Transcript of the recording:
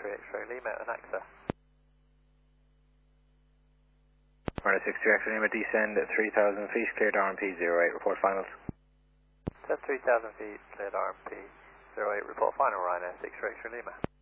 X-ray Lima and AXA. Runway 63 X-ray Lima, descend at 3,000 feet, cleared RMP 08, report finals. Descend 3,000 feet, cleared RMP 08, report final, Ryanair 63 X-ray Lima.